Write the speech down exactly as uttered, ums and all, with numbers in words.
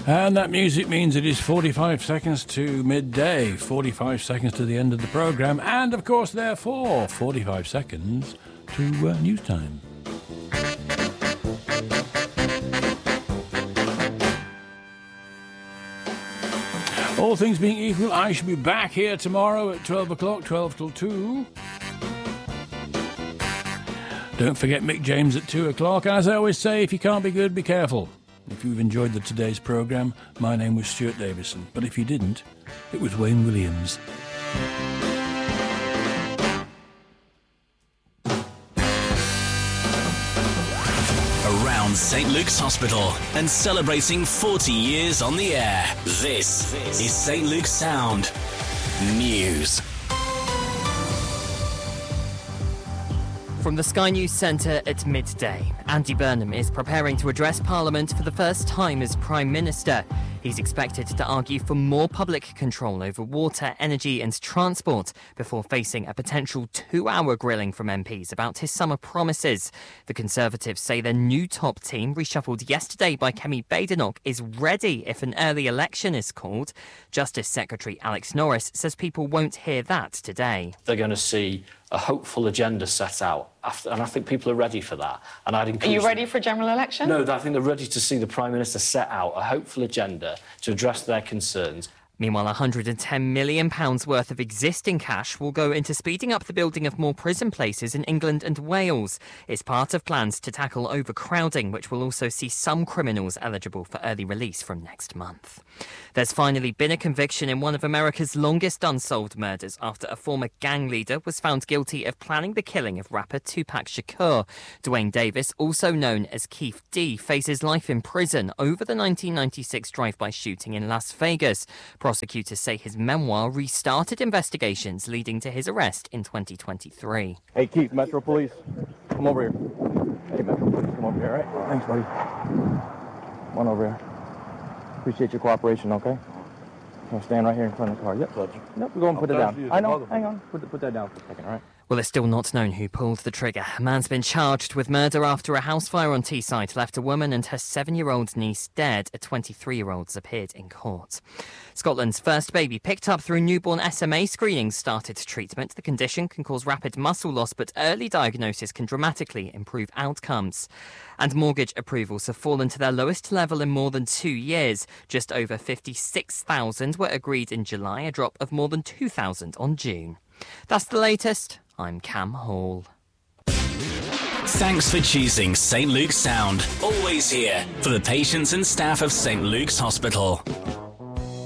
And that music means it is forty-five seconds to midday, forty-five seconds to the end of the programme, and of course, therefore, forty-five seconds to uh, news time. All things being equal, I shall be back here tomorrow at twelve o'clock, twelve till two. Don't forget Mick James at two o'clock. As I always say, if you can't be good, be careful. If you've enjoyed the today's programme, my name was Stuart Davison. But if you didn't, it was Wayne Williams. Around Saint Luke's Hospital and celebrating forty years on the air. This is Saint Luke's Sound News. From the Sky News Centre at midday, Andy Burnham is preparing to address Parliament for the first time as Prime Minister. He's expected to argue for more public control over water, energy and transport before facing a potential two-hour grilling from M Ps about his summer promises. The Conservatives say their new top team, reshuffled yesterday by Kemi Badenoch, is ready if an early election is called. Justice Secretary Alex Norris says people won't hear that today. They're going to see a hopeful agenda set out, after, and I think people are ready for that. And I'd encourage Are you ready for a general election? No, I think they're ready to see the Prime Minister set out a hopeful agenda to address their concerns. Meanwhile, one hundred ten million pounds worth of existing cash will go into speeding up the building of more prison places in England and Wales. It's part of plans to tackle overcrowding, which will also see some criminals eligible for early release from next month. There's finally been a conviction in one of America's longest unsolved murders after a former gang leader was found guilty of planning the killing of rapper Tupac Shakur. Dwayne Davis, also known as Keith D, faces life in prison over the nineteen ninety-six drive-by shooting in Las Vegas. Prosecutors say his memoir restarted investigations leading to his arrest in twenty twenty-three. Hey, Keith, Metro Police, come over here. Hey, Metro Police, come over here, all right? Thanks, buddy. Come on over here. Appreciate your cooperation, okay? I'll stand right here in front of the car. Yep. Yep, we're going to put it down. I know, hang on. Put, put that down for a second, all right? Well, it's still not known who pulled the trigger. A man's been charged with murder after a house fire on Teesside left a woman and her seven-year-old niece dead. A twenty-three-year-old's appeared in court. Scotland's first baby picked up through newborn S M A screening started treatment. The condition can cause rapid muscle loss, but early diagnosis can dramatically improve outcomes. And mortgage approvals have fallen to their lowest level in more than two years. Just over fifty-six thousand were agreed in July, a drop of more than two thousand on June. That's the latest. I'm Cam Hall. Thanks for choosing Saint Luke's Sound. Always here for the patients and staff of Saint Luke's Hospital.